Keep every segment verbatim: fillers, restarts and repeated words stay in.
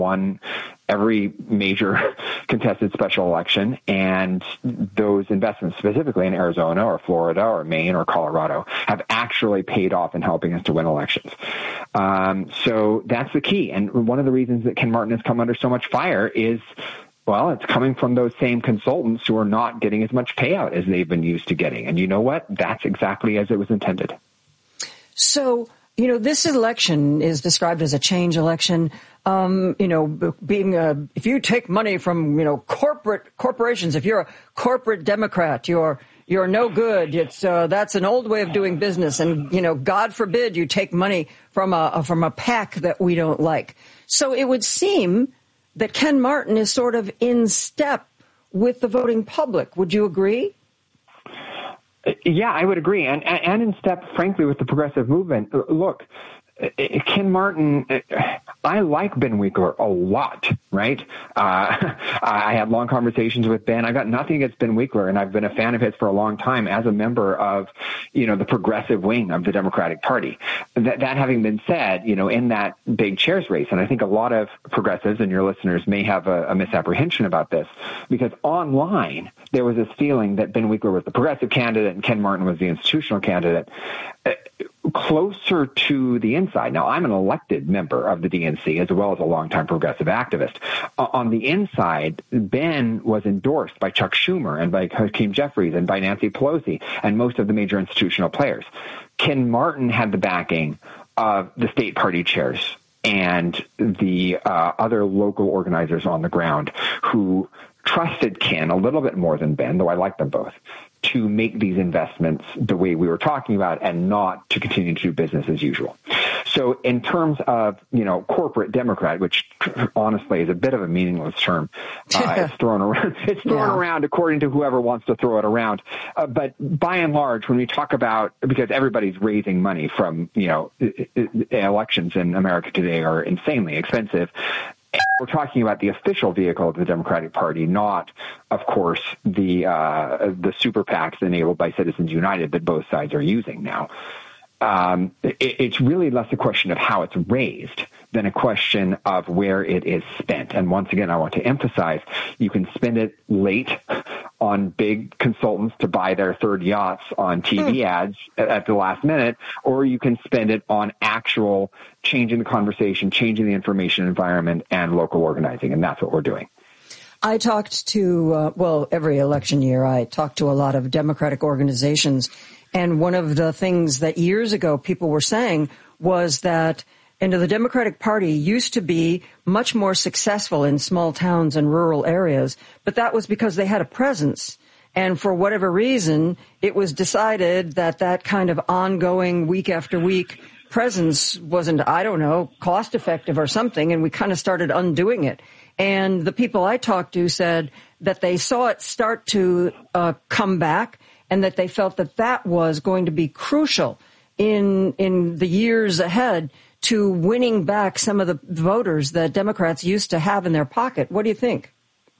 won every major contested special election, and those investments specifically in Arizona or Florida or Maine or Colorado have actually paid off in helping us to win elections. Um, so that's the key. And one of the reasons that Ken Martin has come under so much fire is, well, it's coming from those same consultants who are not getting as much payout as they've been used to getting. And you know what? That's exactly as it was intended. So, you know, this election is described as a change election. Um, you know, being a, if you take money from, you know, corporate corporations, if you're a corporate Democrat, you're you're no good. It's uh, that's an old way of doing business. And, you know, God forbid you take money from a from a PAC that we don't like. So it would seem that Ken Martin is sort of in step with the voting public. Would you agree? Yeah, I would agree. And, and in step, frankly, with the progressive movement. Look, Ken Martin, I like Ben Winkler a lot, right? Uh, I had long conversations with Ben. I got nothing against Ben Winkler, and I've been a fan of his for a long time as a member of, you know, the progressive wing of the Democratic Party. That, that having been said, you know, in that big chairs race, and I think a lot of progressives and your listeners may have a, a misapprehension about this, because online there was this feeling that Ben Winkler was the progressive candidate and Ken Martin was the institutional candidate. Uh, closer to the inside. Now, I'm an elected member of the D N C as well as a longtime progressive activist. Uh, on the inside, Ben was endorsed by Chuck Schumer and by Hakeem Jeffries and by Nancy Pelosi and most of the major institutional players. Ken Martin had the backing of the state party chairs and the uh, other local organizers on the ground who trusted Ken a little bit more than Ben, though I like them both, to make these investments the way we were talking about and not to continue to do business as usual. So in terms of, you know, corporate Democrat, which honestly is a bit of a meaningless term, uh, it's thrown around, it's thrown yeah. around according to whoever wants to throw it around. Uh, but by and large, when we talk about, because everybody's raising money from, you know, elections in America today are insanely expensive, we're talking about the official vehicle of the Democratic Party, not, of course, the uh, the super PACs enabled by Citizens United that both sides are using now. Um, it, it's really less a question of how it's raised than a question of where it is spent. And once again, I want to emphasize, you can spend it late on big consultants to buy their third yachts on T V ads at the last minute, or you can spend it on actual changing the conversation, changing the information environment, and local organizing. And that's what we're doing. I talked to, uh, well, every election year, I talked to a lot of Democratic organizations. And one of the things that years ago people were saying was that and the Democratic Party used to be much more successful in small towns and rural areas, but that was because they had a presence. And for whatever reason, it was decided that that kind of ongoing week after week presence wasn't, I don't know, cost effective or something, and we kind of started undoing it. And the people I talked to said that they saw it start to uh, come back and that they felt that that was going to be crucial in in the years ahead to winning back some of the voters that Democrats used to have in their pocket. What do you think?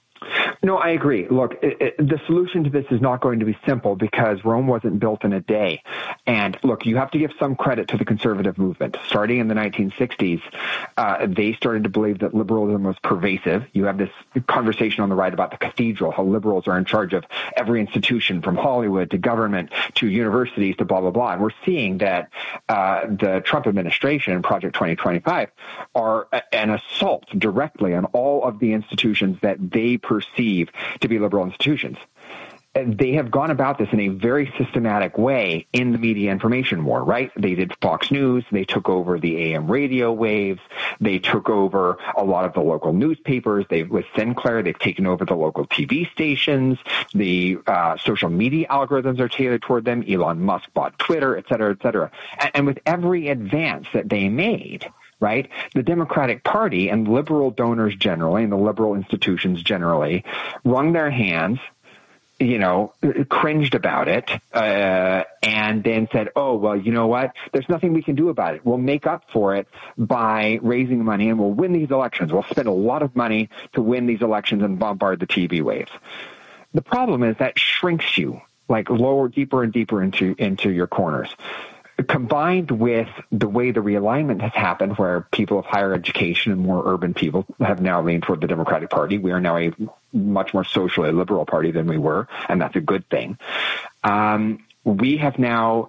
No, I agree. Look, it, it, the solution to this is not going to be simple because Rome wasn't built in a day. And look, you have to give some credit to the conservative movement. Starting in the nineteen sixties, uh, they started to believe that liberalism was pervasive. You have this conversation on the right about the cathedral, how liberals are in charge of every institution from Hollywood to government to universities to blah, blah, blah. And we're seeing that uh, the Trump administration and Project twenty twenty-five are a, an assault directly on all of the institutions that they perceive to be liberal institutions. And they have gone about this in a very systematic way in the media information war, right? They did Fox News. They took over the A M radio waves. They took over a lot of the local newspapers. They, with Sinclair, they've taken over the local T V stations. The uh, social media algorithms are tailored toward them. Elon Musk bought Twitter, et cetera, et cetera. And, and with every advance that they made, right, the Democratic Party and liberal donors generally and the liberal institutions generally wrung their hands, you know, cringed about it, uh, and then said, oh, well, you know what? There's nothing we can do about it. We'll make up for it by raising money and we'll win these elections. We'll spend a lot of money to win these elections and bombard the T V waves. The problem is that shrinks you, like lower, deeper and deeper into, into your corners. combined with the way the realignment has happened, where people of higher education and more urban people have now leaned toward the Democratic Party. We are now a much more socially liberal party than we were, and that's a good thing. Um, we have now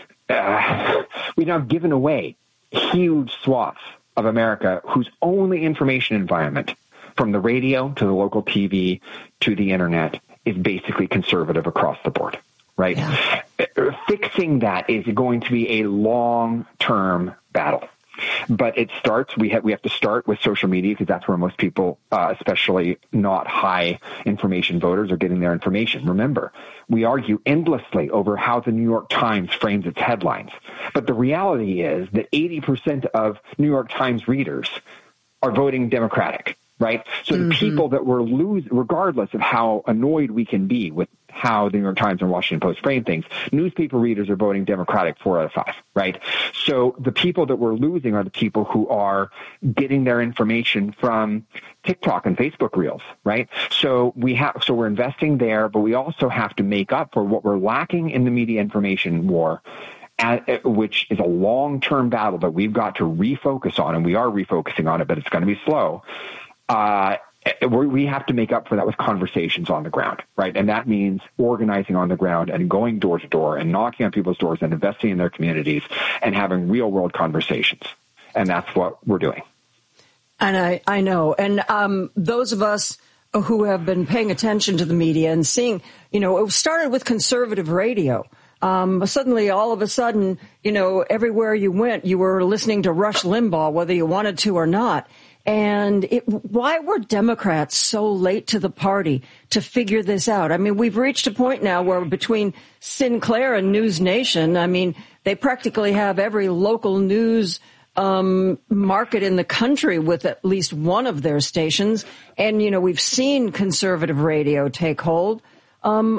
uh, we've now given away huge swaths of America whose only information environment, from the radio to the local T V to the internet, is basically conservative across the board. Right? Yeah. Fixing that is going to be a long-term battle. But it starts, we have, we have to start with social media, because that's where most people, uh, especially not high information voters, are getting their information. Remember, we argue endlessly over how the New York Times frames its headlines. But the reality is that eighty percent of New York Times readers are voting Democratic. Right? So mm-hmm. the people that we're losing, regardless of how annoyed we can be with how the New York Times and Washington Post frame things, newspaper readers are voting Democratic four out of five, right? So the people that we're losing are the people who are getting their information from TikTok and Facebook Reels, right? So we have, so we're investing there, but we also have to make up for what we're lacking in the media information war, At, which is a long-term battle that we've got to refocus on, and we are refocusing on it, but it's going to be slow. Uh, we have to make up for that with conversations on the ground, right? And that means organizing on the ground and going door to door and knocking on people's doors and investing in their communities and having real world conversations. And that's what we're doing. And I, I know. And um, those of us who have been paying attention to the media and seeing, you know, it started with conservative radio. Um, suddenly, all of a sudden, you know, everywhere you went, you were listening to Rush Limbaugh, whether you wanted to or not. And it, why were Democrats so late to the party to figure this out? I mean, we've reached a point now where between Sinclair and News Nation, I mean, they practically have every local news um, market in the country with at least one of their stations. And, you know, we've seen conservative radio take hold. Um,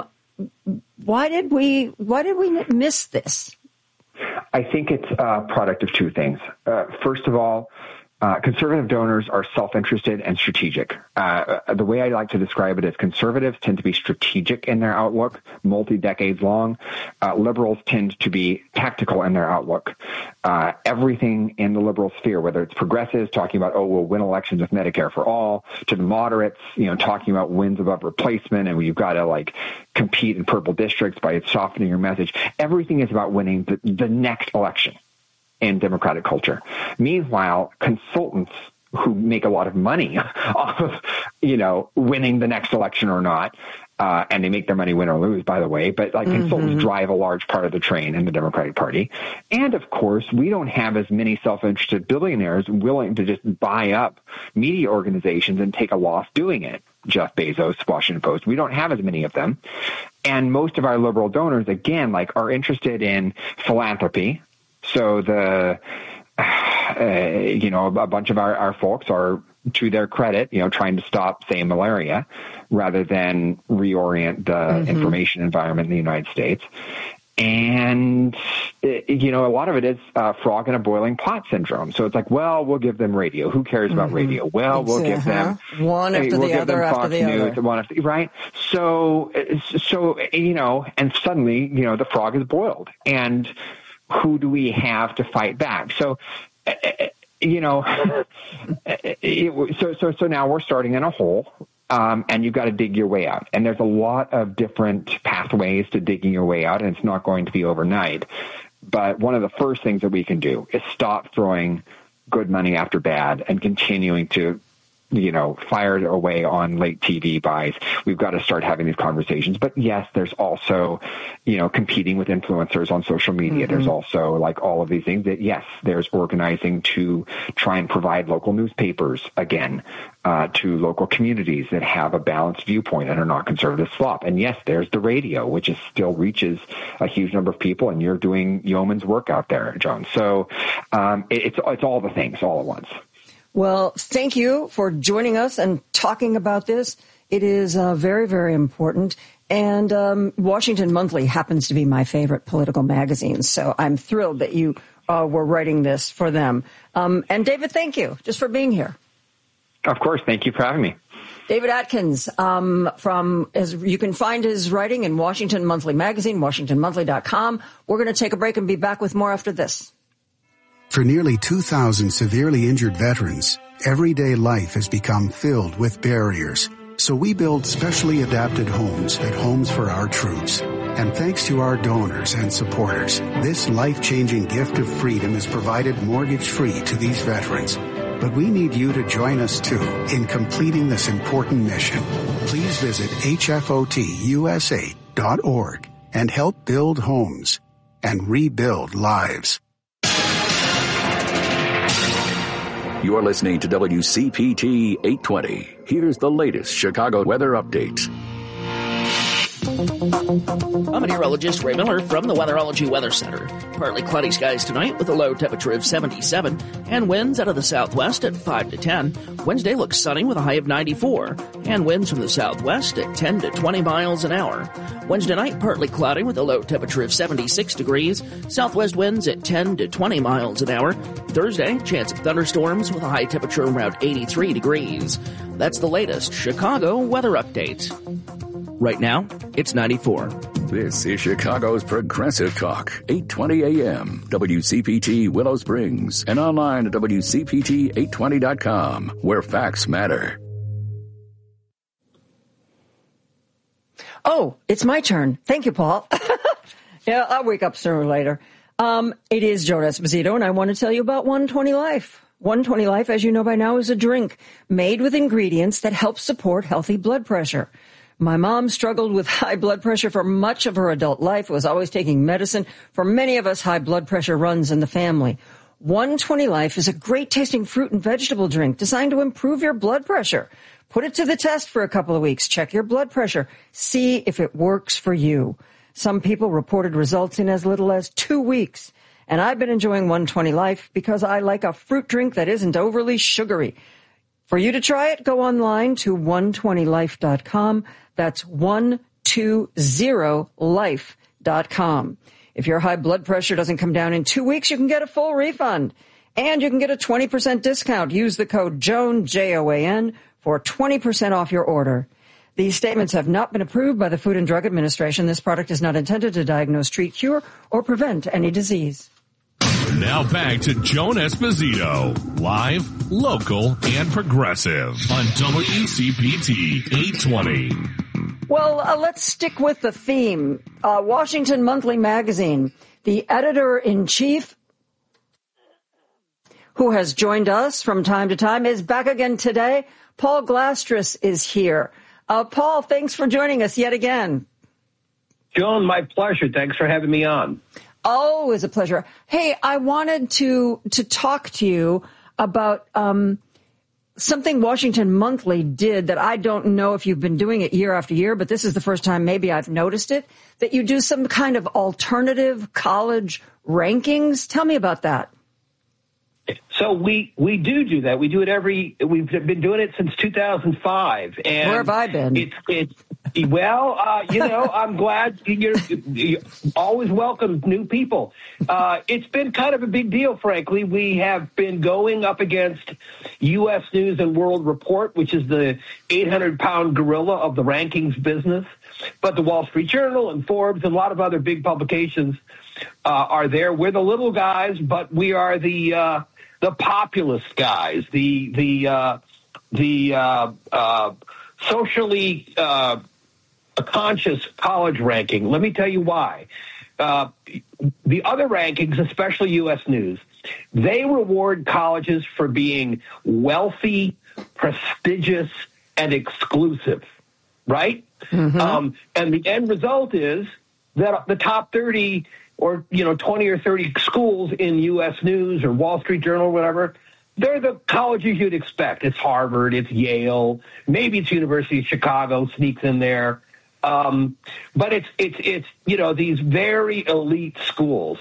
why did we, why did we miss this? I think it's a product of two things. Uh, first of all, Uh, conservative donors are self-interested and strategic. Uh, the way I like to describe it is conservatives tend to be strategic in their outlook, multi-decades long. Uh, liberals tend to be tactical in their outlook. Uh, everything in the liberal sphere, whether it's progressives talking about, oh, we'll win elections with Medicare for all, to the moderates, you know, talking about wins above replacement, and you've got to like compete in purple districts by softening your message. Everything is about winning the, the next election in democratic culture. Meanwhile, consultants who make a lot of money off of, you know, winning the next election or not, uh, and they make their money win or lose, by the way, but like mm-hmm. consultants drive a large part of the train in the Democratic Party. And of course, we don't have as many self-interested billionaires willing to just buy up media organizations and take a loss doing it. Jeff Bezos, Washington Post. We don't have as many of them. And most of our liberal donors, again, like are interested in philanthropy. So the, uh, you know, a bunch of our, our folks are, to their credit, you know, trying to stop, say, malaria rather than reorient the mm-hmm. information environment in the United States. And, you know, a lot of it is uh, frog in a boiling pot syndrome. So it's like, well, we'll give them radio. Who cares about mm-hmm. radio? Well, we'll give them one after we'll the give other them after Fox the News, other. One after, right? So, so, you know, and suddenly, you know, the frog is boiled. And who do we have to fight back? So, you know, so, so, so now we're starting in a hole, um, and you've got to dig your way out. And there's a lot of different pathways to digging your way out, and it's not going to be overnight. But one of the first things that we can do is stop throwing good money after bad and continuing to, you know, fired away on late T V buys. We've got to start having these conversations. But yes, there's also, you know, competing with influencers on social media. Mm-hmm. There's also like all of these things that, yes, there's organizing to try and provide local newspapers again, uh, to local communities that have a balanced viewpoint and are not conservative slop. And yes, there's the radio, which is still reaches a huge number of people, and you're doing yeoman's work out there, John. So, um, it, it's, it's all the things all at once. Well, thank you for joining us and talking about this. It is uh, very, very important. And um, Washington Monthly happens to be my favorite political magazine, so I'm thrilled that you uh, were writing this for them. Um, and David, thank you just for being here. Of course. Thank you for having me. David Atkins, um, from, as you can find his writing in Washington Monthly Magazine, washington monthly dot com. We're going to take a break and be back with more after this. For nearly two thousand severely injured veterans, everyday life has become filled with barriers. So we build specially adapted homes at Homes for Our Troops. And thanks to our donors and supporters, this life-changing gift of freedom is provided mortgage-free to these veterans. But we need you to join us, too, in completing this important mission. Please visit H F O T U S A dot org and help build homes and rebuild lives. You are listening to W C P T eight twenty. Here's the latest Chicago weather update. I'm meteorologist Ray Miller from the Weatherology Weather Center. Partly cloudy skies tonight with a low temperature of seventy-seven and winds out of the southwest at five to ten. Wednesday looks sunny with a high of ninety-four and winds from the southwest at ten to twenty miles an hour. Wednesday night partly cloudy with a low temperature of seventy-six degrees. Southwest winds at ten to twenty miles an hour. Thursday, chance of thunderstorms with a high temperature around eighty-three degrees. That's the latest Chicago weather update. Right now, it's ninety-four. This is Chicago's Progressive Talk, eight twenty A M, W C P T Willow Springs, and online at W C P T eight twenty dot com, where facts matter. Oh, it's my turn. Thank you, Paul. Yeah, I'll wake up sooner or later. Um, it is Joan Esposito, and I want to tell you about one twenty Life. one twenty Life, as you know by now, is a drink made with ingredients that help support healthy blood pressure. My mom struggled with high blood pressure for much of her adult life, was always taking medicine. For many of us, high blood pressure runs in the family. one twenty Life is a great-tasting fruit and vegetable drink designed to improve your blood pressure. Put it to the test for a couple of weeks. Check your blood pressure. See if it works for you. Some people reported results in as little as two weeks. And I've been enjoying one twenty Life because I like a fruit drink that isn't overly sugary. For you to try it, go online to one twenty life dot com. That's one twenty life dot com. If your high blood pressure doesn't come down in two weeks, you can get a full refund. And you can get a twenty percent discount. Use the code JOAN, J O A N, for twenty percent off your order. These statements have not been approved by the Food and Drug Administration. This product is not intended to diagnose, treat, cure, or prevent any disease. Now back to Joan Esposito, live, local, and progressive on W C P T eight twenty. Well, uh, let's stick with the theme. Uh, Washington Monthly Magazine, the editor-in-chief, who has joined us from time to time, is back again today. Paul Glastris is here. Uh, Paul, thanks for joining us yet again. Joan, my pleasure. Thanks for having me on. Always a pleasure. Hey, I wanted to to talk to you about um, something Washington Monthly did that I don't know if you've been doing it year after year, but this is the first time maybe I've noticed it, that you do some kind of alternative college rankings. Tell me about that. So we, we do do that. We do it every, we've been doing it since two thousand five. And where have I been? It's, it's, well, uh, you know, I'm glad you're, you always welcome new people. Uh, it's been kind of a big deal, frankly. We have been going up against U S News and World Report, which is the eight hundred pound gorilla of the rankings business. But the Wall Street Journal and Forbes and a lot of other big publications uh, are there. We're the little guys, but we are the uh, the populist guys, the the uh, the uh, uh, socially uh, conscious college ranking. Let me tell you why. Uh, the other rankings, especially U S News, they reward colleges for being wealthy, prestigious, and exclusive, right? Mm-hmm. Um, and the end result is that the top thirty or, you know, twenty or thirty schools in U S News or Wall Street Journal or whatever, they're the colleges you'd expect. It's Harvard, it's Yale, maybe it's University of Chicago sneaks in there. Um, but it's, it's, it's, you know, these very elite schools.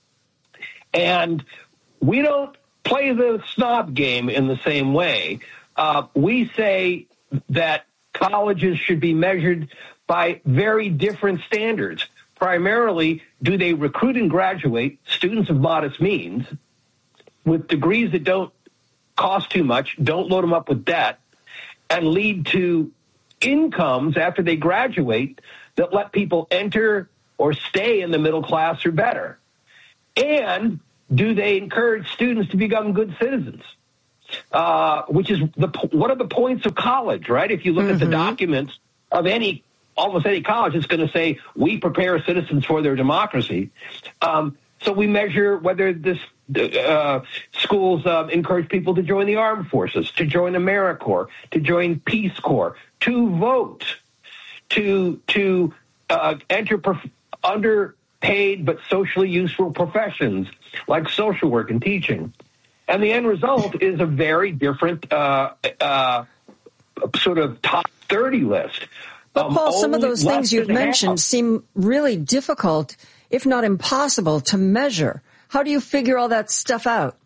And we don't play the snob game in the same way. Uh, we say that colleges should be measured by very different standards. Primarily, do they recruit and graduate students of modest means with degrees that don't cost too much, don't load them up with debt, and lead to incomes after they graduate that let people enter or stay in the middle class or better? And do they encourage students to become good citizens? Uh, which is the one of the points of college, right? If you look mm-hmm. at the documents of any, almost any college, it's going to say, we prepare citizens for their democracy. Um, so we measure whether this uh, schools uh, encourage people to join the armed forces, to join AmeriCorps, to join Peace Corps, to vote, to to uh, enter prof- underpaid but socially useful professions like social work and teaching. And the end result is a very different uh, uh, sort of top thirty list. But um, Paul, some of those things you've mentioned half. seem really difficult, if not impossible, to measure. How do you figure all that stuff out?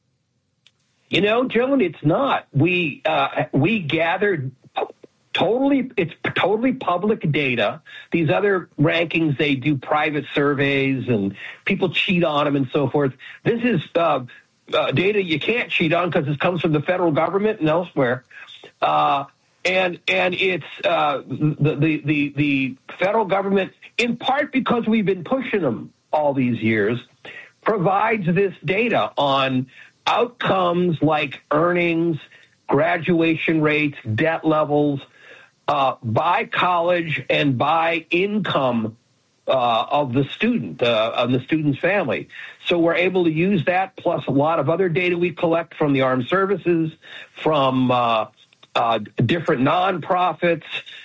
You know, Joan, it's not. We uh, we gathered totally. It's totally public data. These other rankings, they do private surveys, and people cheat on them and so forth. This is uh, uh, data you can't cheat on because it comes from the federal government and elsewhere. Uh, and and it's uh, the, the the the federal government, in part because we've been pushing them all these years, provides this data on outcomes like earnings, graduation rates, debt levels, uh, by college and by income uh, of the student, uh, of the student's family. So we're able to use that, plus a lot of other data we collect from the armed services, from uh, uh, different nonprofits,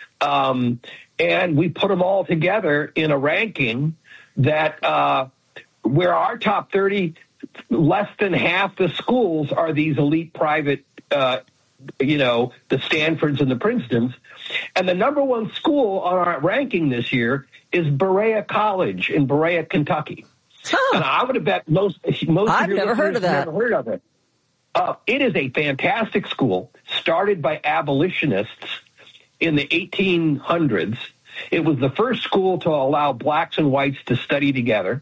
um, and we put them all together in a ranking that uh, where our top thirty, less than half the schools are these elite private, uh, you know, the Stanfords and the Princetons. And the number one school on our ranking this year is Berea College in Berea, Kentucky. Huh. And I would have bet most, most I've of your never heard of that. Never heard of it. Uh, it is a fantastic school, started by abolitionists in the eighteen hundreds. It was the first school to allow blacks and whites to study together.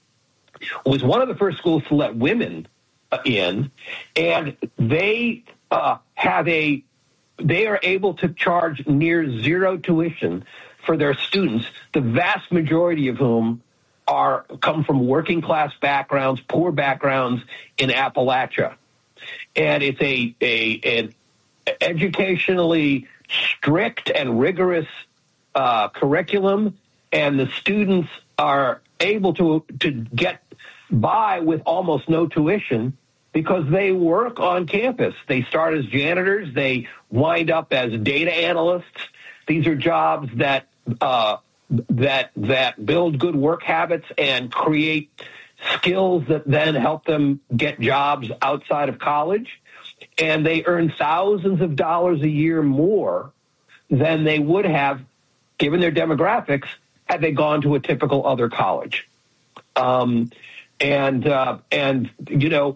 It was one of the first schools to let women uh, in, and they uh, have a they are able to charge near zero tuition for their students, the vast majority of whom are come from working class backgrounds, poor backgrounds in Appalachia. And it's a, a an educationally strict and rigorous uh, curriculum, and the students are able to to get by with almost no tuition because they work on campus. They start as janitors. They wind up as data analysts. These are jobs that uh, that that build good work habits and create skills that then help them get jobs outside of college. And they earn thousands of dollars a year more than they would have, given their demographics, had they gone to a typical other college. Um, and, uh, and you know,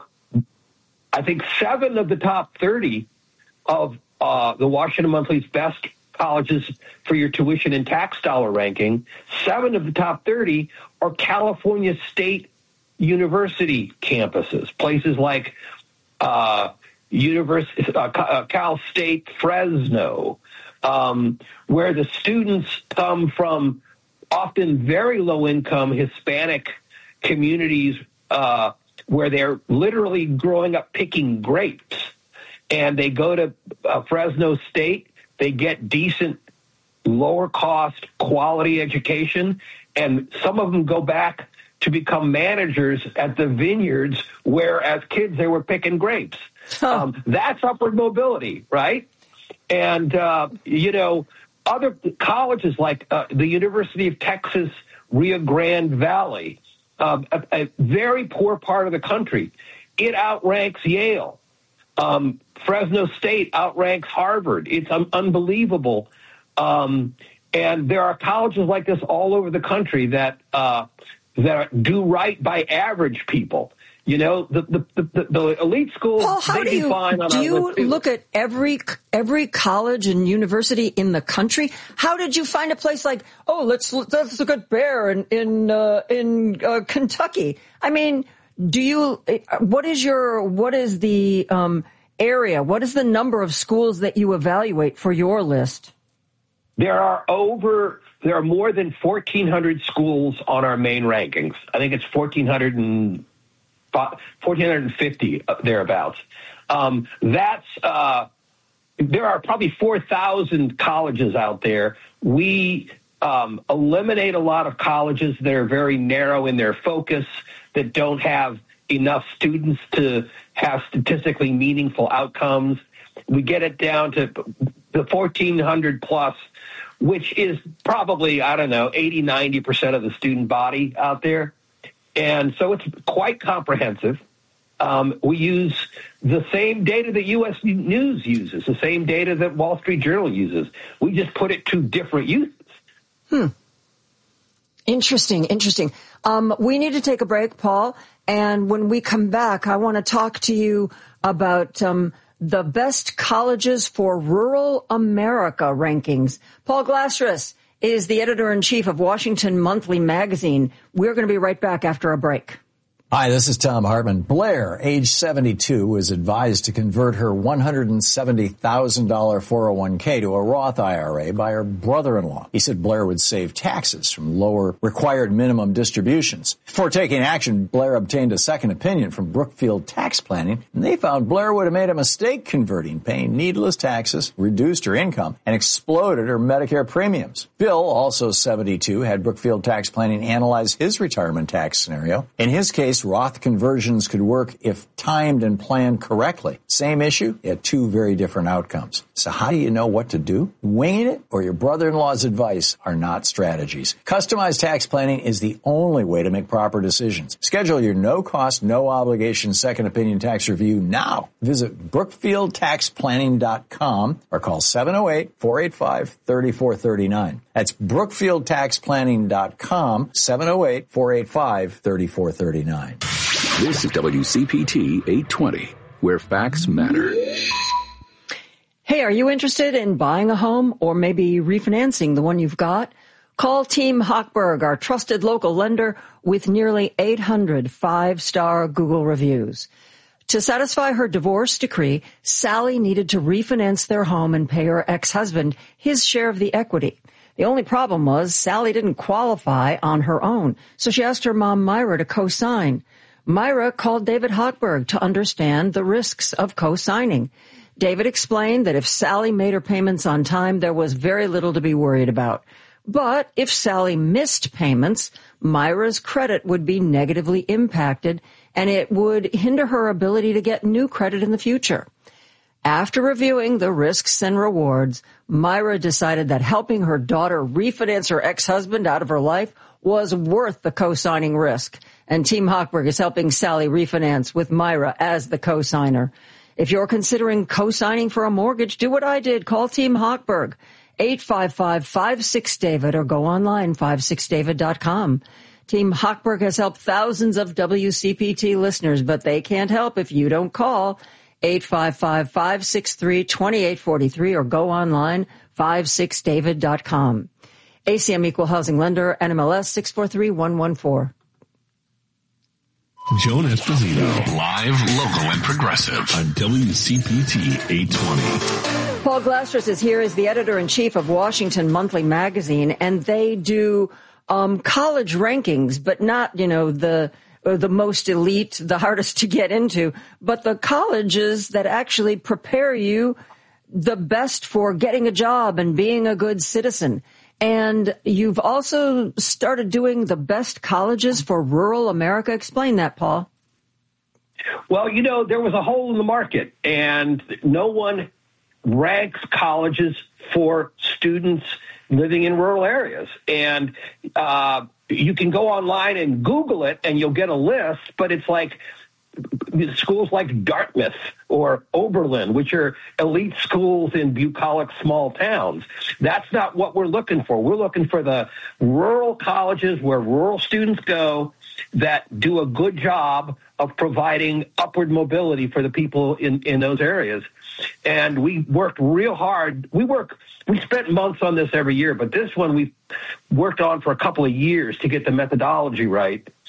I think seven of the top thirty of uh, the Washington Monthly's best colleges for your tuition and tax dollar ranking, seven of the top thirty are California State University campuses, places like uh, University, uh, Cal State Fresno, um, where the students come from often very low-income Hispanic communities uh, where they're literally growing up picking grapes. And they go to uh, Fresno State, they get decent, lower-cost, quality education, and some of them go back to become managers at the vineyards where, as kids, they were picking grapes. Huh. Um, that's upward mobility, right? And, uh, you know, other colleges like uh, the University of Texas, Rio Grande Valley, uh, a, a very poor part of the country, it outranks Yale. Um, Fresno State outranks Harvard. It's un- unbelievable. Um, and there are colleges like this all over the country that uh, that do right by average people. You know, the the, the, the elite schools, Paul, how they do you, define on do our you list too. look at every every college and university in the country? How did you find a place like, oh, let's let's look at Bear in in uh, in uh, Kentucky? I mean, do you? What is your what is the um, area? What is the number of schools that you evaluate for your list? There are over, there are more than fourteen hundred schools on our main rankings. I think it's fourteen fifty thereabouts. Um, that's, uh, there are probably four thousand colleges out there. We um, eliminate a lot of colleges that are very narrow in their focus, that don't have enough students to have statistically meaningful outcomes. We get it down to the fourteen hundred plus, which is probably, I don't know, eighty, ninety percent of the student body out there. And so it's quite comprehensive. Um, we use the same data that U S News uses, the same data that Wall Street Journal uses. We just put it to different uses. Hmm. Interesting, interesting. Um, we need to take a break, Paul. And when we come back, I want to talk to you about um, the best colleges for rural America rankings. Paul Glasris is the editor-in-chief of Washington Monthly Magazine. We're going to be right back after a break. Hi, this is Tom Hartman. Blair, age seventy-two, was advised to convert her one hundred seventy thousand dollars four oh one k to a Roth I R A by her brother-in-law. He said Blair would save taxes from lower required minimum distributions. Before taking action, Blair obtained a second opinion from Brookfield Tax Planning, and they found Blair would have made a mistake converting, paying needless taxes, reduced her income, and exploded her Medicare premiums. Bill, also seventy-two, had Brookfield Tax Planning analyze his retirement tax scenario. In his case, Roth conversions could work if timed and planned correctly. Same issue, yet two very different outcomes. So how do you know what to do? Winging it or your brother-in-law's advice are not strategies. Customized tax planning is the only way to make proper decisions. Schedule your no-cost, no-obligation second opinion tax review now. Visit brookfield tax planning dot com or call seven oh eight, four eight five, three four three nine. That's brookfield tax planning dot com, seven oh eight, four eight five, three four three nine. This is W C P T eight twenty, where facts matter. Hey, are you interested in buying a home or maybe refinancing the one you've got? Call Team Hochberg, our trusted local lender with nearly eight hundred five-star Google reviews. To satisfy her divorce decree, Sally needed to refinance their home and pay her ex-husband his share of the equity. The only problem was Sally didn't qualify on her own, so she asked her mom Myra to co-sign. Myra called David Hochberg to understand the risks of co-signing. David explained that if Sally made her payments on time, there was very little to be worried about. But if Sally missed payments, Myra's credit would be negatively impacted, and it would hinder her ability to get new credit in the future. After reviewing the risks and rewards, Myra decided that helping her daughter refinance her ex-husband out of her life was worth the co-signing risk. And Team Hochberg is helping Sally refinance with Myra as the co-signer. If you're considering co-signing for a mortgage, do what I did. Call Team Hochberg, eight five five, five six, David, or go online, five six david dot com. Team Hochberg has helped thousands of W C P T listeners, but they can't help if you don't call eight five five, five six three, two eight four three or go online, five six david dot com. A C M Equal Housing Lender, N M L S six four three one one four. Joan Esposito, live, local, and progressive on W C P T eight twenty. Paul Glasris is here as the editor-in-chief of Washington Monthly Magazine, and they do um, college rankings, but not, you know, the the most elite, the hardest to get into, but the colleges that actually prepare you the best for getting a job and being a good citizen. And you've also started doing the best colleges for rural America. Explain that, Paul. Well, you know, there was a hole in the market, and no one ranks colleges for students living in rural areas. And uh, you can go online and Google it, and you'll get a list, but it's like schools like Dartmouth or Oberlin, which are elite schools in bucolic small towns. That's not what we're looking for. We're looking for the rural colleges where rural students go that do a good job of providing upward mobility for the people in, in those areas. And we worked real hard. We work, we spent months on this every year, but this one we worked on for a couple of years to get the methodology right.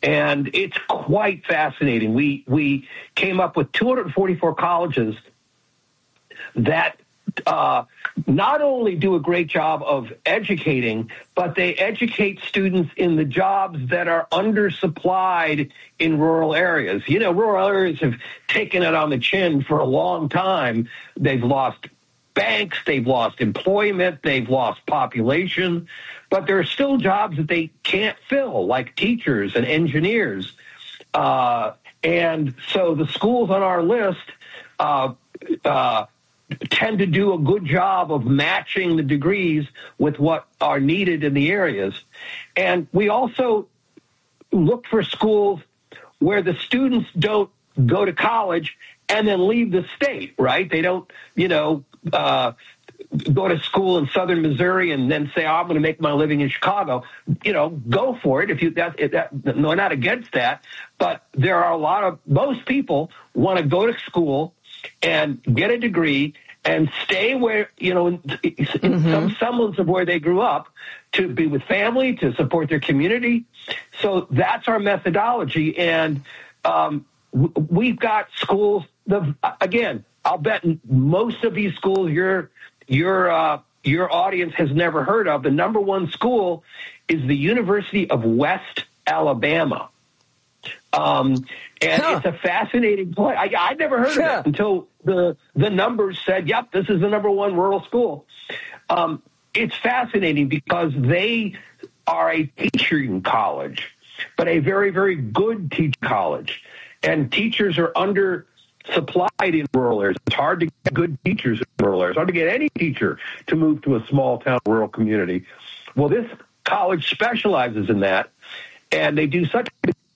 And it's quite fascinating. We we came up with two hundred forty-four colleges that uh, not only do a great job of educating, but they educate students in the jobs that are undersupplied in rural areas. You know, rural areas have taken it on the chin for a long time. They've lost banks, they've lost employment, they've lost population, but there are still jobs that they can't fill, like teachers and engineers. Uh, and so the schools on our list uh, uh, tend to do a good job of matching the degrees with what are needed in the areas. And we also look for schools where the students don't go to college and then leave the state, right? They don't, you know, uh, go to school in southern Missouri and then say, oh, I'm going to make my living in Chicago. You know, go for it. If you that, if that no, not against that, but there are a lot of most people want to go to school and get a degree and stay where, you know, in, in mm-hmm. some semblance of where they grew up, to be with family, to support their community. So that's our methodology. And um, w- we've got schools, the, again, I'll bet most of these schools your your uh, your audience has never heard of. The number one school is the University of West Alabama. Um, and huh. it's a fascinating place. I, I never heard yeah. of it until the the numbers said, yep, this is the number one rural school. Um, it's fascinating because they are a teaching college, but a very, very good teaching college. And teachers are under supplied in rural areas. It's hard to get good teachers in rural areas. It's hard to get any teacher to move to a small town rural community. Well, this college specializes in that, and they do such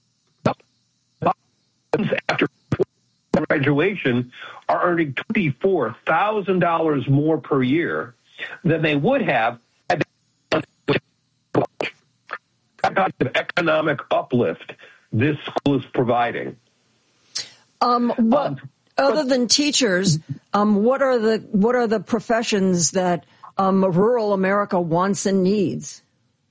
after graduation are earning twenty-four thousand dollars more per year than they would have had that kind of economic uplift this school is providing. Um, what, um, other than teachers, um, what are the what are the professions that um, rural America wants and needs?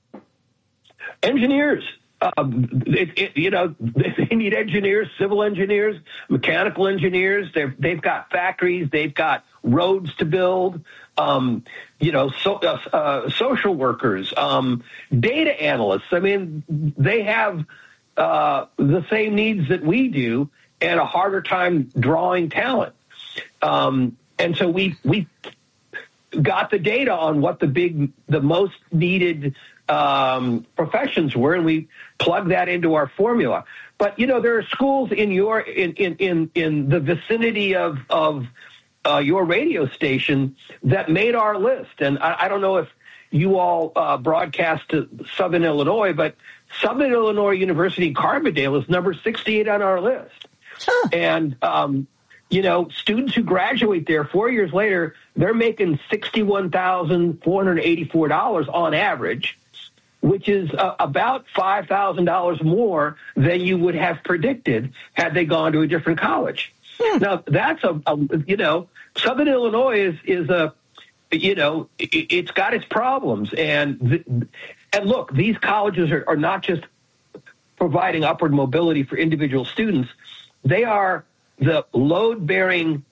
Engineers. Um, it, it, you know, they need engineers, civil engineers, mechanical engineers. They've they've got factories, they've got roads to build. Um, you know, so, uh, uh, social workers, um, data analysts. I mean, they have uh, the same needs that we do, and a harder time drawing talent. Um, and so we we got the data on what the big, the most needed um, professions were, and we plug that into our formula. But you know, there are schools in your in in in, in the vicinity of of uh, your radio station that made our list, and I, I don't know if you all uh, broadcast to Southern Illinois, but Southern Illinois University in Carbondale is number sixty-eight on our list. Huh. And, um, you know, students who graduate there four years later, they're making sixty-one thousand four hundred eighty-four dollars on average, which is uh, about five thousand dollars more than you would have predicted had they gone to a different college. Hmm. Now, that's a, a, you know, Southern Illinois is, is a, you know, it, it's got its problems. And, th- and look, these colleges are, are not just providing upward mobility for individual students. They are the load-bearing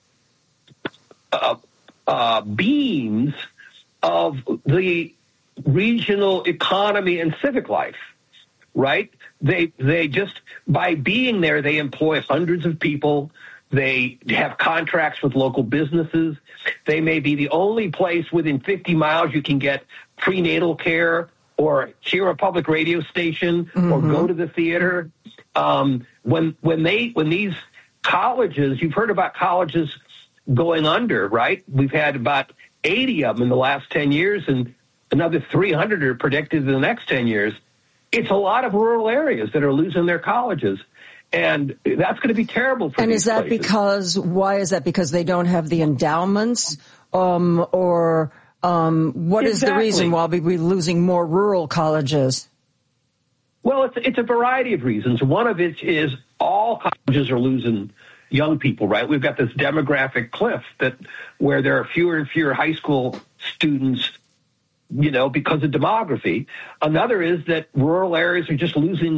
uh, uh, beams of the regional economy and civic life, right? They they just, by being there, they employ hundreds of people. They have contracts with local businesses. They may be the only place within fifty miles you can get prenatal care or hear a public radio station mm-hmm. or go to the theater. Um, when when they when these colleges, you've heard about colleges going under, right? We've had about eighty of them in the last ten years, and another three hundred are predicted in the next ten years. It's a lot of rural areas that are losing their colleges, and that's going to be terrible for and these is that places. because, why is that? Because they don't have the endowments, um, or um, what exactly. is the reason why we're losing more rural colleges? Well, it's it's a variety of reasons. One of it is all colleges are losing young people, right? We've got this demographic cliff that where there are fewer and fewer high school students, you know, because of demography. Another is that rural areas are just losing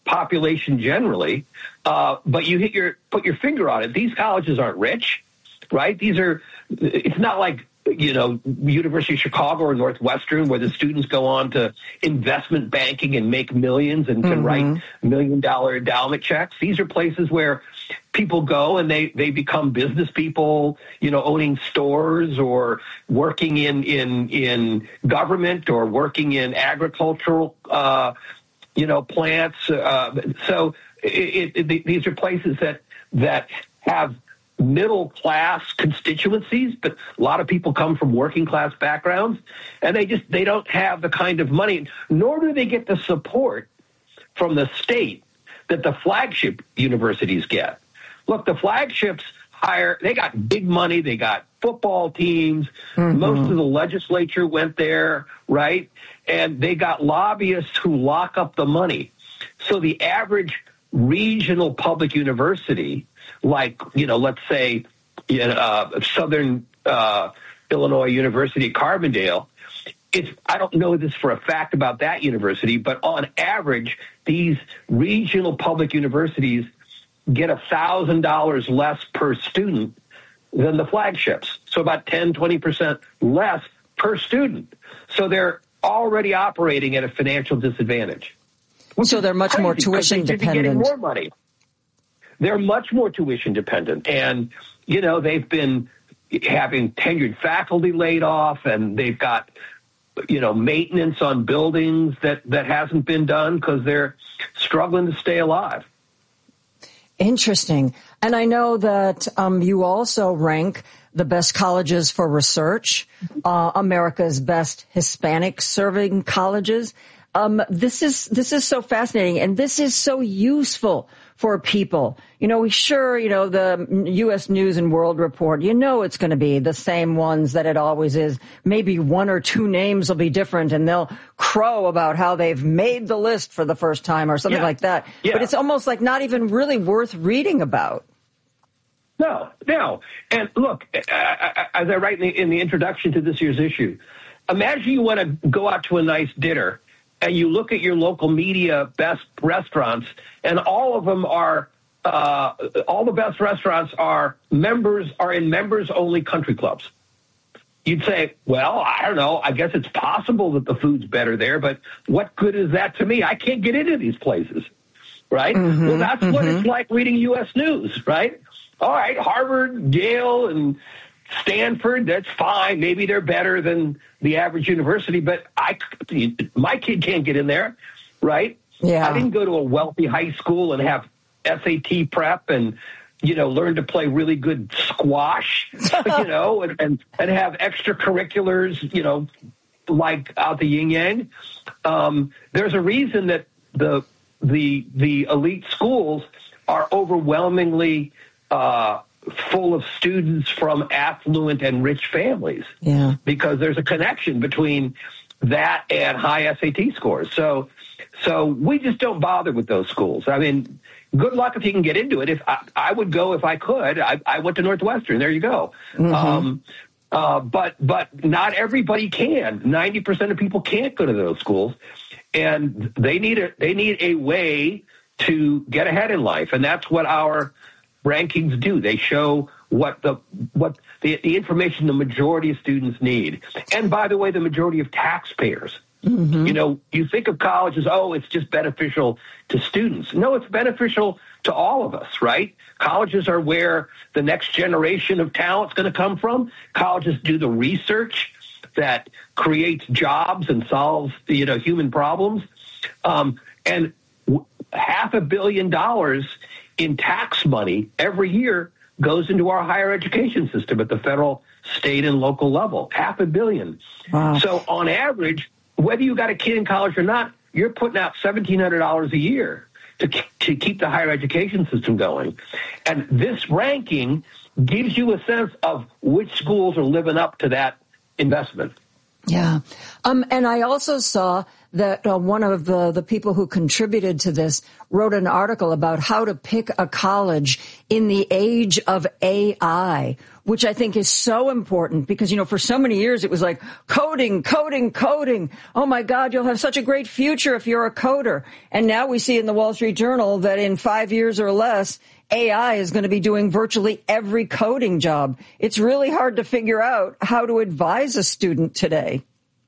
population generally, uh, but you hit your put your finger on it. These colleges aren't rich, right? These are. It's not like, you know, University of Chicago or Northwestern, where the students go on to investment banking and make millions and can mm-hmm. write million dollar endowment checks. These are places where people go and they, they become business people, you know, owning stores or working in, in, in government or working in agricultural, uh, you know, plants. Uh, so it, it, it, these are places that, that have middle class constituencies, but a lot of people come from working class backgrounds, and they just they don't have the kind of money, nor do they get the support from the state that the flagship universities get. Look, the flagships hire, they got big money, they got football teams, mm-hmm. most of the legislature went there, right? And they got lobbyists who lock up the money. So the average regional public university, like, you know, let's say you know, uh, Southern uh, Illinois University, Carbondale, it's, I don't know this for a fact about that university, but on average, these regional public universities get one thousand dollars less per student than the flagships. So about ten, twenty percent less per student. So they're already operating at a financial disadvantage. So they're much more tuition they dependent. Getting more money. They're much more tuition dependent. And, you know, they've been having tenured faculty laid off, and they've got, you know, maintenance on buildings that, that hasn't been done because they're struggling to stay alive. Interesting. And I know that um, you also rank the best colleges for research, uh, America's best Hispanic serving colleges. Um, this is, this is so fascinating, and this is so useful for people. You know, we sure, you know, the U S News and World Report, you know, it's going to be the same ones that it always is. Maybe one or two names will be different, and they'll crow about how they've made the list for the first time or something yeah. like that. Yeah. But it's almost like not even really worth reading about. No, no. And look, as I write in the, in the introduction to this year's issue, imagine you want to go out to a nice dinner, and you look at your local media best restaurants, and all of them are, uh, all the best restaurants are members, are in members-only country clubs. You'd say, well, I don't know, I guess it's possible that the food's better there, but what good is that to me? I can't get into these places, right? Mm-hmm, well, that's mm-hmm. what it's like reading U S News, right? All right, Harvard, Yale, and Stanford, that's fine. Maybe they're better than the average university, but I, my kid can't get in there, right? Yeah. I didn't go to a wealthy high school and have S A T prep and, you know, learn to play really good squash, you know, and, and, and have extracurriculars, you know, like out the yin yang. Um, there's a reason that the, the, the elite schools are overwhelmingly, uh, full of students from affluent and rich families. Yeah. Because there's a connection between that and high S A T scores. So, so we just don't bother with those schools. I mean, good luck if you can get into it. If I, I would go if I could. I, I went to Northwestern. There you go. Mm-hmm. Um, uh, but, but not everybody can. ninety percent of people can't go to those schools, and they need a, they need a way to get ahead in life. And that's what our rankings do. They show what the what the, the information the majority of students need. And by the way, the majority of taxpayers. Mm-hmm. You know, you think of college as, oh, it's just beneficial to students. No, it's beneficial to all of us, right? Colleges are where the next generation of talent is going to come from. Colleges do the research that creates jobs and solves, you know, human problems. Um, and w- half a billion dollars in tax money every year goes into our higher education system at the federal, state, and local level. Half a billion. Wow. So on average, whether you got a kid in college or not, you're putting out seventeen hundred dollars a year to, to keep the higher education system going. And this ranking gives you a sense of which schools are living up to that investment. Yeah. Um, and I also saw that uh, one of the, the people who contributed to this wrote an article about how to pick a college in the age of A I, which I think is so important because, you know, for so many years it was like coding, coding, coding. Oh, my God, you'll have such a great future if you're a coder. And now we see in the Wall Street Journal that in five years or less, A I is going to be doing virtually every coding job. It's really hard to figure out how to advise a student today.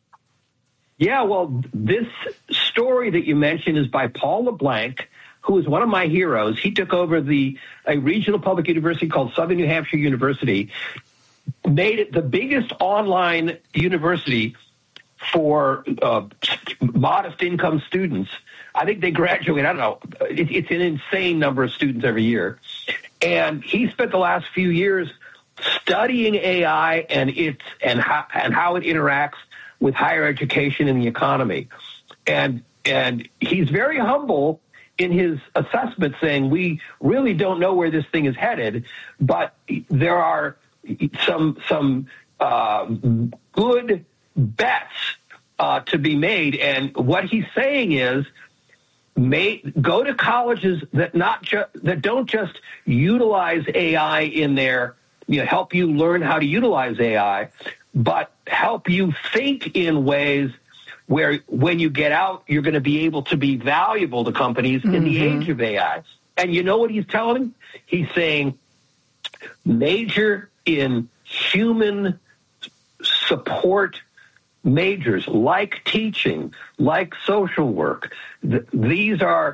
Yeah, well, this story that you mentioned is by Paul LeBlanc, who is one of my heroes. He took over the a regional public university called Southern New Hampshire University, made it the biggest online university for uh, modest income students. I think they graduate, I don't know, it, it's an insane number of students every year. And he spent the last few years studying A I and its and how, and how it interacts with higher education and the economy. And and he's very humble in his assessment, saying we really don't know where this thing is headed, but there are some some uh, good bets uh, to be made. And what he's saying is, may, go to colleges that not ju- that don't just utilize A I in their, you know, help you learn how to utilize A I, but help you think in ways where when you get out, you're going to be able to be valuable to companies mm-hmm. in the age of A I. And you know what he's telling them? He's saying major in human support majors like teaching, like social work. Th- these are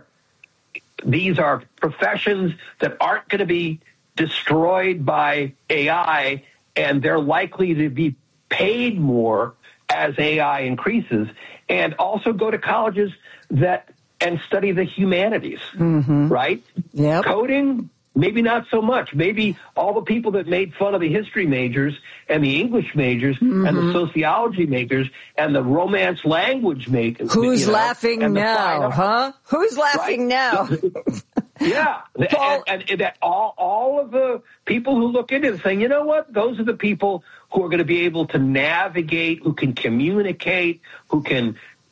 these are professions that aren't going to be destroyed by A I, and they're likely to be paid more as A I increases. And also go to colleges that and study the humanities, mm-hmm. right? Yep. Coding, maybe not so much. Maybe all the people that made fun of the history majors and the English majors mm-hmm. and the sociology majors and the romance language majors. Who's you know, laughing now, huh? Who's laughing right? now? Yeah, Paul, and, and that all all of the people who look into it saying, you know what, those are the people who are going to be able to navigate, who can communicate, who can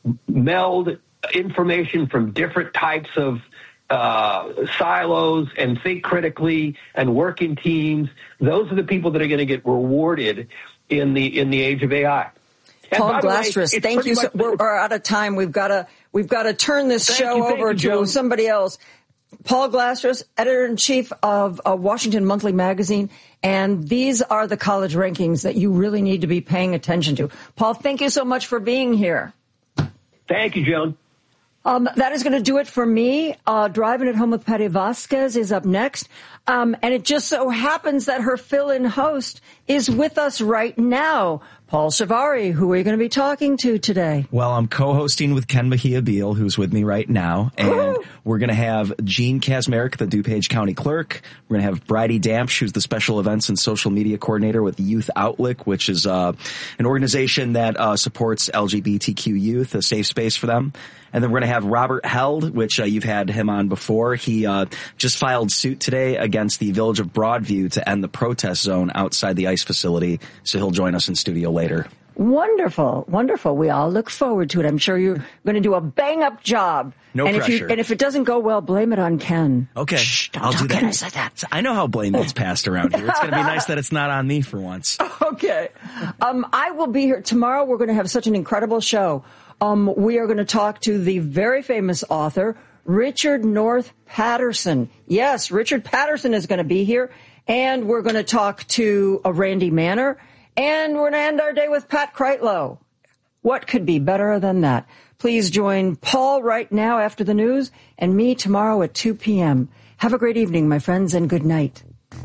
meld information from different types of uh, silos and think critically and work in teams. Those are the people that are going to get rewarded in the in the age of A I. And Paul Glastris, thank you. So, we're, we're out of time. We've got to we've got to turn this show you, over you, to Joe. somebody else. Paul Glastris, editor-in-chief of uh, Washington Monthly Magazine, and these are the college rankings that you really need to be paying attention to. Paul, thank you so much for being here. Thank you, Joan. Um, that is going to do it for me. Uh, Driving at Home with Patty Vasquez is up next. Um, and it just so happens that her fill-in host is with us right now. Paul Shivari, who are you going to be talking to today? Well, I'm co-hosting with Ken Mejia Beal, who's with me right now. And Woo! We're going to have Gene Kazmarek, the DuPage County Clerk. We're going to have Bridie Dampsch, who's the Special Events and Social Media Coordinator with Youth Outlook, which is uh, an organization that uh, supports L G B T Q youth, a safe space for them. And then we're going to have Robert Held, which uh, you've had him on before. He uh, just filed suit today against the Village of Broadview to end the protest zone outside the ICE facility. So he'll join us in studio later. Wonderful, wonderful. We all look forward to it. I'm sure you're going to do a bang-up job. No and pressure. If you, and if it doesn't go well, blame it on Ken. Okay, Shh, don't I'll tell do that. Ken I said that. I know how blame gets passed around here. It's going to be nice that it's not on me for once. Okay. Um, I will be here tomorrow. We're going to have such an incredible show. Um, we are going to talk to the very famous author, Richard North Patterson. Yes, Richard Patterson is going to be here. And we're going to talk to uh, Randy Manner. And we're going to end our day with Pat Kreitlow. What could be better than that? Please join Paul right now after the news and me tomorrow at two p.m. Have a great evening, my friends, and good night.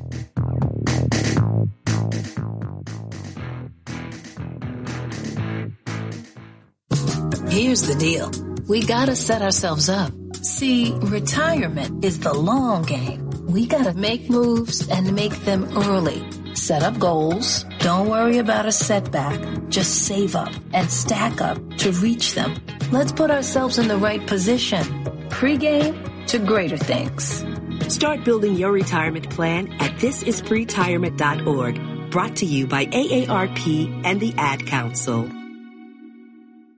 Here's the deal. We gotta set ourselves up. See, retirement is the long game. We gotta make moves and make them early. Set up goals. Don't worry about a setback. Just save up and stack up to reach them. Let's put ourselves in the right position. Pre-game to greater things. Start building your retirement plan at this is pretirement dot org. Brought to you by A A R P and the Ad Council.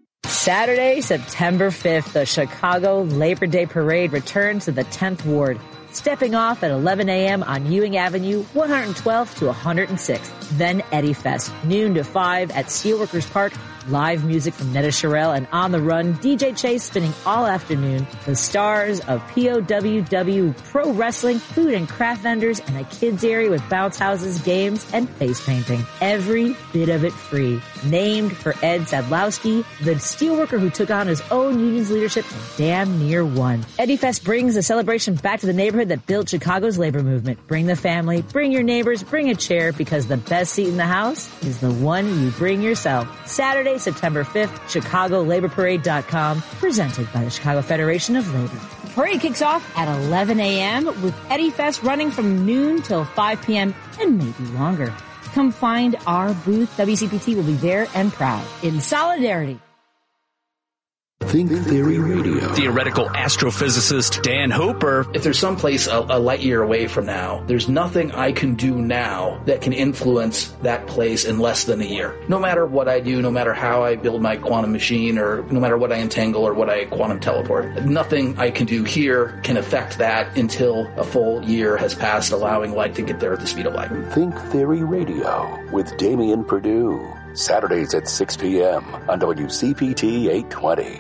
Saturday, September fifth, the Chicago Labor Day Parade returns to the tenth Ward, stepping off at eleven a.m. on Ewing Avenue, one hundred twelfth to one hundred sixth. Then Eddie Fest, noon to five at Steelworkers Park. Live music from Netta Sherrill and On the Run, D J Chase spinning all afternoon. The stars of P O W W Pro Wrestling, food and craft vendors, and a kids area with bounce houses, games, and face painting. Every bit of it free. Named for Ed Sadlowski, the steelworker who took on his own union's leadership and damn near won. Eddie Fest brings the celebration back to the neighborhood that built Chicago's labor movement. Bring the family, bring your neighbors, bring a chair, because the best seat in the house is the one you bring yourself. Saturday, September fifth, Chicago Labor Parade dot com, presented by the Chicago Federation of Labor. The parade kicks off at eleven a.m. with Eddie Fest running from noon till five p.m. and maybe longer. Come find our booth. W C P T will be there and proud. In solidarity. Think Theory Radio. Theoretical astrophysicist Dan Hooper. If there's someplace a, a light year away from now, there's nothing I can do now that can influence that place in less than a year. No matter what I do, no matter how I build my quantum machine, or no matter what I entangle or what I quantum teleport, nothing I can do here can affect that until a full year has passed, allowing light to get there at the speed of light. Think Theory Radio with Damian Perdue. Saturdays at six p.m. on W C P T eight twenty.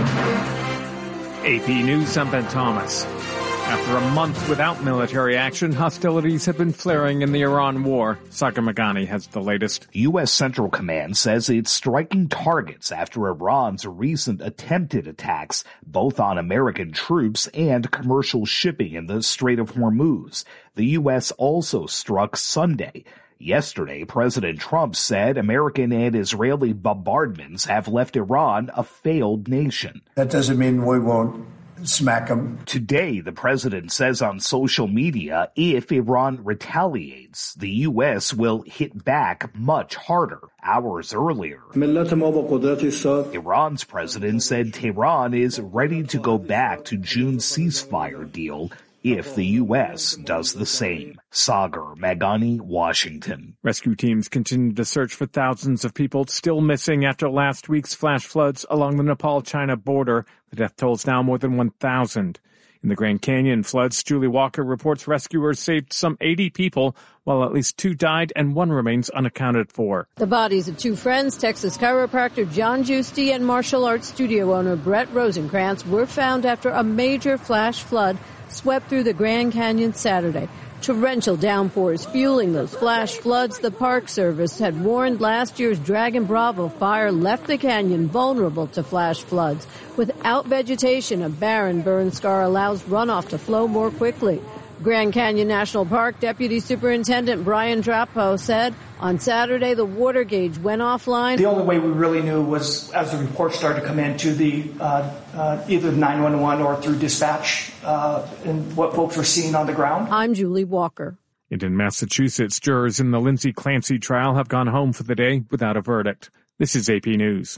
A P News, I'm Ben Thomas. After a month without military action, hostilities have been flaring in the Iran war. Sagar Meghani has the latest. U S. Central Command says it's striking targets after Iran's recent attempted attacks, both on American troops and commercial shipping in the Strait of Hormuz. The U S also struck Sunday. Yesterday, President Trump said American and Israeli bombardments have left Iran a failed nation. That doesn't mean we won't smack them. Today, the president says on social media, if Iran retaliates, the U S will hit back much harder. Hours earlier, Iran's president said Tehran is ready to go back to June's ceasefire deal if the U S does the same. Sagar Meghani, Washington. Rescue teams continue to search for thousands of people still missing after last week's flash floods along the Nepal-China border. The death toll is now more than one thousand. In the Grand Canyon floods, Julie Walker reports rescuers saved some eighty people, while at least two died and one remains unaccounted for. The bodies of two friends, Texas chiropractor John Giusti and martial arts studio owner Brett Rosenkrantz, were found after a major flash flood swept through the Grand Canyon Saturday. Torrential downpours fueling those flash floods. The Park Service had warned last year's Dragon Bravo fire left the canyon vulnerable to flash floods. Without vegetation, a barren burn scar allows runoff to flow more quickly. Grand Canyon National Park Deputy Superintendent Brian Drapo said on Saturday the water gauge went offline. The only way we really knew was as the reports started to come in to the uh, uh, either nine one one or through dispatch uh, and what folks were seeing on the ground. I'm Julie Walker. And in Massachusetts, jurors in the Lindsay Clancy trial have gone home for the day without a verdict. This is A P News.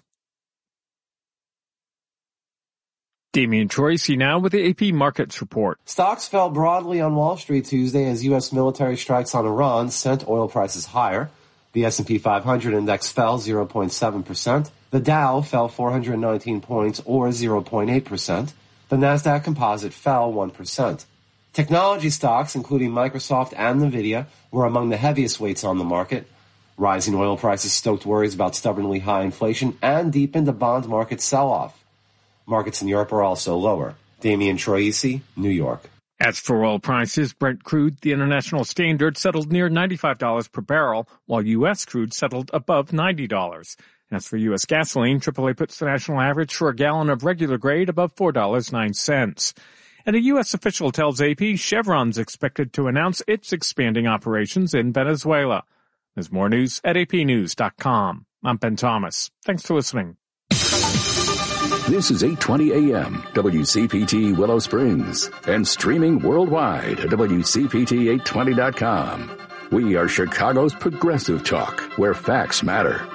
Damian Troisi now with the A P Markets Report. Stocks fell broadly on Wall Street Tuesday as U S military strikes on Iran sent oil prices higher. The S and P five hundred index fell zero point seven percent. The Dow fell four hundred nineteen points or zero point eight percent. The Nasdaq Composite fell one percent. Technology stocks, including Microsoft and Nvidia, were among the heaviest weights on the market. Rising oil prices stoked worries about stubbornly high inflation and deepened the bond market sell-off. Markets in Europe are also lower. Damian Troisi, New York. As for oil prices, Brent crude, the international standard, settled near ninety-five dollars per barrel, while U S crude settled above ninety dollars. As for U S gasoline, triple A puts the national average for a gallon of regular grade above four dollars and nine cents. And a U S official tells A P Chevron's expected to announce its expanding operations in Venezuela. There's more news at A P news dot com. I'm Ben Thomas. Thanks for listening. This is eight twenty A M, W C P T Willow Springs, and streaming worldwide at W C P T eight twenty dot com. We are Chicago's progressive talk, where facts matter.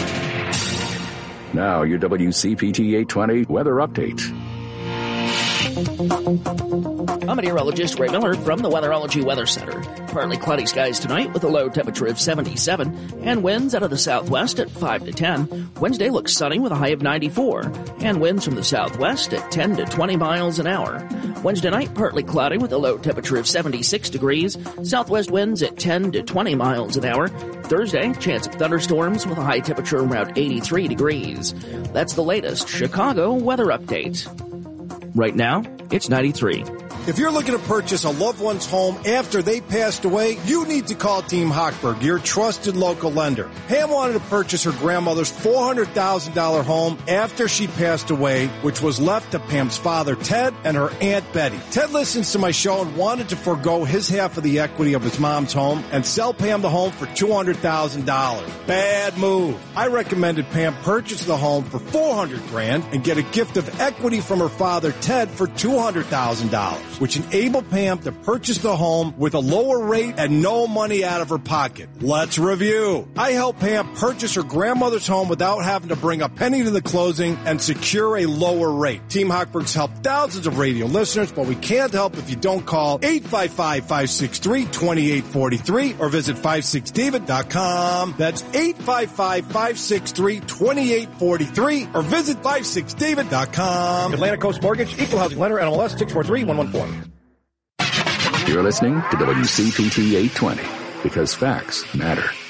Now your W C P T eight twenty weather update. I'm meteorologist Ray Miller from the Weatherology Weather Center. Partly cloudy skies tonight with a low temperature of seventy-seven and winds out of the southwest at five to ten. Wednesday looks sunny with a high of ninety-four and winds from the southwest at ten to twenty miles an hour. Wednesday night partly cloudy with a low temperature of seventy-six degrees. Southwest winds at ten to twenty miles an hour. Thursday, chance of thunderstorms with a high temperature around eighty-three degrees. That's the latest Chicago weather update. Right now, it's ninety-three. If you're looking to purchase a loved one's home after they passed away, you need to call Team Hochberg, your trusted local lender. Pam wanted to purchase her grandmother's four hundred thousand dollars home after she passed away, which was left to Pam's father, Ted, and her Aunt Betty. Ted listens to my show and wanted to forego his half of the equity of his mom's home and sell Pam the home for two hundred thousand dollars. Bad move. I recommended Pam purchase the home for four hundred grand and get a gift of equity from her father, Ted, for two hundred thousand dollars. Which enabled Pam to purchase the home with a lower rate and no money out of her pocket. Let's review. I helped Pam purchase her grandmother's home without having to bring a penny to the closing and secure a lower rate. Team Hochberg's helped thousands of radio listeners, but we can't help if you don't call eight five five, five six three, two eight four three or visit five six david dot com. That's eight five five, five six three, two eight four three or visit five six david dot com. Atlantic Coast Mortgage, Equal Housing Lender, N M L S six four three one one four. You're listening to W C P T eight twenty because facts matter.